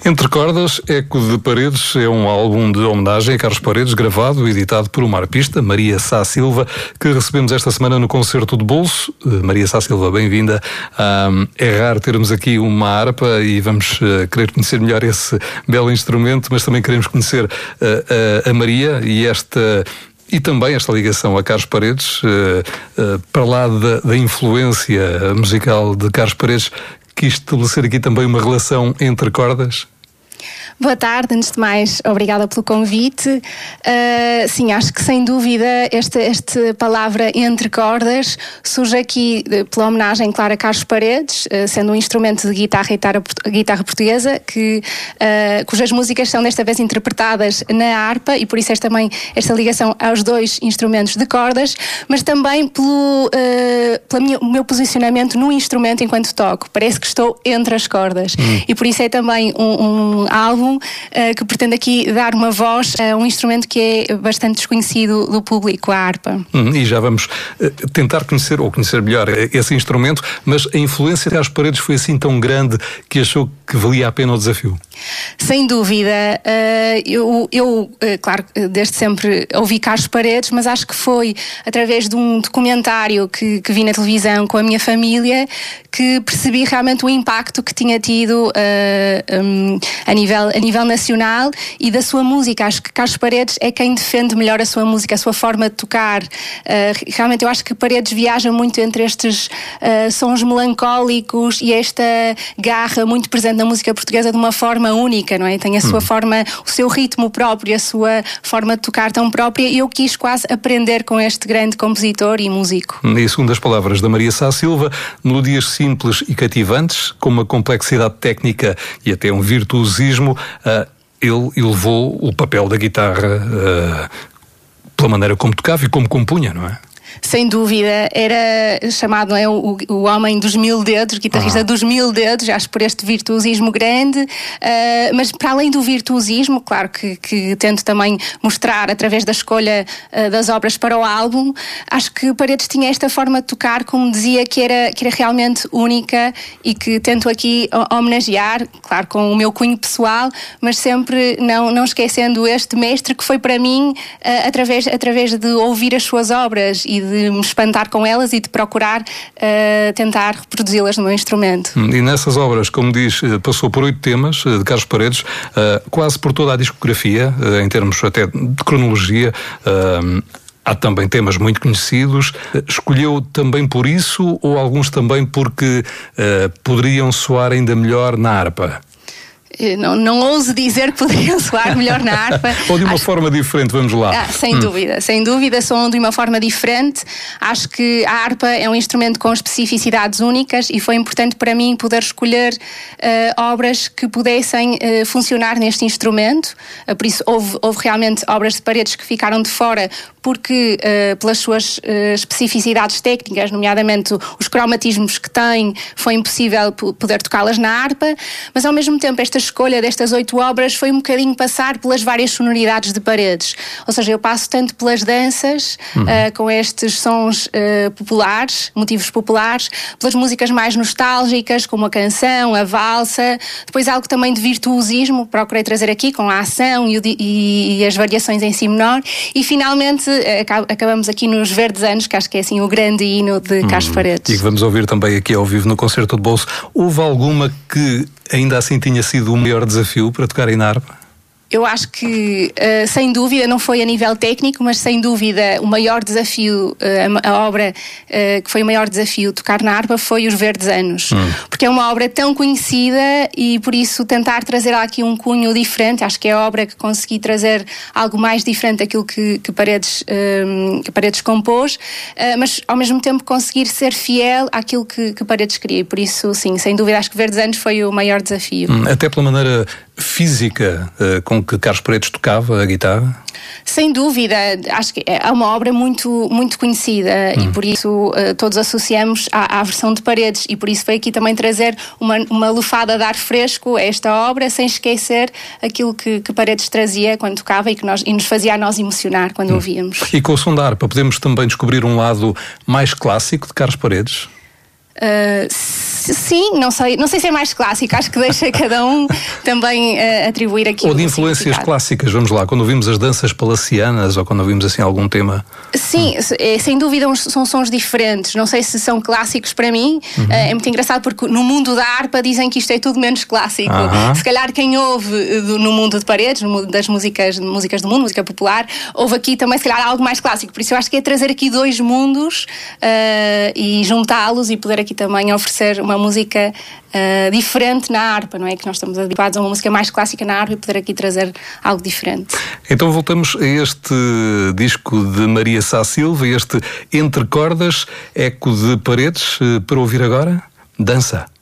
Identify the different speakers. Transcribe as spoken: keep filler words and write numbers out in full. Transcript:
Speaker 1: Entre Cordas, Eco de Paredes é um álbum de homenagem a Carlos Paredes, gravado e editado por uma arpista, Maria Sá Silva, que recebemos esta semana no Concerto de Bolso. Maria Sá Silva, bem-vinda. Um, é raro termos aqui uma harpa e vamos uh, querer conhecer melhor esse belo instrumento, mas também queremos conhecer uh, uh, a Maria e esta... E também esta ligação a Carlos Paredes, uh, uh, para lá da, da influência musical de Carlos Paredes, quis estabelecer aqui também uma relação entre cordas?
Speaker 2: Boa tarde, antes de mais, obrigada pelo convite. Uh, sim, acho que sem dúvida esta, esta palavra entre cordas surge aqui pela homenagem, claro, a Carlos Paredes, uh, sendo um instrumento de guitarra e guitarra, guitarra portuguesa, que, uh, cujas músicas são desta vez interpretadas na harpa, e por isso é também esta ligação aos dois instrumentos de cordas, mas também pelo, uh, pelo minha, meu posicionamento no instrumento enquanto toco. Parece que estou entre as cordas. Hum. E por isso é também um, um álbum Uh, que pretende aqui dar uma voz a um instrumento que é bastante desconhecido do público, a harpa.
Speaker 1: Hum, e já vamos uh, tentar conhecer, ou conhecer melhor, esse instrumento, mas a influência de Carlos Paredes foi assim tão grande que achou que valia a pena o desafio?
Speaker 2: Sem dúvida. Uh, eu, eu uh, claro, desde sempre ouvi Carlos Paredes, mas acho que foi através de um documentário que, que vi na televisão com a minha família que percebi realmente o impacto que tinha tido uh, um, a nível a nível nacional e da sua música. Acho que Carlos Paredes é quem defende melhor a sua música, a sua forma de tocar. Uh, realmente eu acho que Paredes viaja muito entre estes uh, sons melancólicos e esta garra muito presente na música portuguesa de uma forma única, não é? Tem a sua hum. forma, o seu ritmo próprio, a sua forma de tocar tão própria, e eu quis quase aprender com este grande compositor e músico.
Speaker 1: E segundo as palavras da Maria Sá Silva, melodias simples e cativantes, com uma complexidade técnica e até um virtuosismo. Uh, ele elevou o papel da guitarra uh, pela maneira como tocava e como compunha, não é?
Speaker 2: Sem dúvida, era chamado, não é, o, o homem dos mil dedos, guitarrista ah. dos mil dedos, acho por este virtuosismo grande, uh, mas para além do virtuosismo, claro que, que tento também mostrar através da escolha uh, das obras para o álbum, acho que Paredes tinha esta forma de tocar, como dizia, que era, que era realmente única e que tento aqui homenagear, claro, com o meu cunho pessoal, mas sempre não, não esquecendo este mestre que foi para mim uh, através, através de ouvir as suas obras e de me espantar com elas e de procurar uh, tentar reproduzi-las no meu instrumento.
Speaker 1: E nessas obras, como diz, passou por oito temas de Carlos Paredes, uh, quase por toda a discografia, uh, em termos até de cronologia. Uh, há também temas muito conhecidos. Escolheu também por isso, ou alguns também porque uh, poderiam soar ainda melhor na harpa?
Speaker 2: Não, não ouso dizer que poderiam soar melhor na harpa.
Speaker 1: Ou de uma
Speaker 2: acho...
Speaker 1: forma diferente, vamos lá.
Speaker 2: Ah, sem
Speaker 1: hum.
Speaker 2: dúvida, sem dúvida, soam de uma forma diferente. Acho que a harpa é um instrumento com especificidades únicas e foi importante para mim poder escolher uh, obras que pudessem uh, funcionar neste instrumento. Uh, por isso houve, houve realmente obras de Paredes que ficaram de fora porque, uh, pelas suas uh, especificidades técnicas, nomeadamente os cromatismos que têm, foi impossível p- poder tocá-las na harpa, mas ao mesmo tempo esta escolha destas oito obras foi um bocadinho passar pelas várias sonoridades de Paredes. Ou seja, eu passo tanto pelas danças, uhum. uh, com estes sons uh, populares, motivos populares, pelas músicas mais nostálgicas, como a canção, a valsa, depois algo também de virtuosismo, procurei trazer aqui, com a ação e, o, e, e as variações em si menor, e finalmente uh, acabamos aqui nos Verdes Anos, que acho que é assim o grande hino de uhum. Carlos Paredes.
Speaker 1: E que vamos ouvir também aqui ao vivo no Concerto de Bolso. Houve alguma que ainda assim tinha sido o maior desafio para tocar em harpa?
Speaker 2: Eu acho que, uh, sem dúvida, não foi a nível técnico, mas sem dúvida o maior desafio, uh, a, a obra uh, que foi o maior desafio tocar na harpa foi Os Verdes Anos. Hum. Porque é uma obra tão conhecida e por isso tentar trazer aqui um cunho diferente. Acho que é a obra que consegui trazer algo mais diferente daquilo que, que, Paredes, um, que Paredes compôs, uh, mas ao mesmo tempo conseguir ser fiel àquilo que, que Paredes queria. E por isso, sim, sem dúvida, acho que Verdes Anos foi o maior desafio.
Speaker 1: Hum, até pela maneira física uh, com que Carlos Paredes tocava a guitarra?
Speaker 2: Sem dúvida, acho que é uma obra muito, muito conhecida hum. e por isso uh, todos associamos à, à versão de Paredes, e por isso foi aqui também trazer uma, uma lufada de ar fresco a esta obra, sem esquecer aquilo que, que Paredes trazia quando tocava e que nós, e nos fazia a nós emocionar quando hum. ouvíamos.
Speaker 1: E com o som da harpa podemos também descobrir um lado mais clássico de Carlos Paredes?
Speaker 2: Uh, sim, não sei, não sei se é mais clássico, acho que deixa cada um também uh, atribuir aqui.
Speaker 1: Ou de influências clássicas, vamos lá, quando ouvimos as danças palacianas ou quando ouvimos assim algum tema.
Speaker 2: Sim, hum. é, sem dúvida são sons diferentes, não sei se são clássicos para mim, uhum. uh, é muito engraçado porque no mundo da harpa dizem que isto é tudo menos clássico. Uhum. Se calhar quem ouve do, no mundo de Paredes, no mundo das músicas, músicas do mundo, música popular, ouve aqui também se calhar algo mais clássico, por isso eu acho que é trazer aqui dois mundos uh, e juntá-los e poder aqui também oferecer uma música uh, diferente na harpa, não é? Que nós estamos habituados a uma música mais clássica na harpa e poder aqui trazer algo diferente.
Speaker 1: Então voltamos a este disco de Maria Sá Silva, este Entre Cordas, Eco de Paredes, para ouvir agora Dança.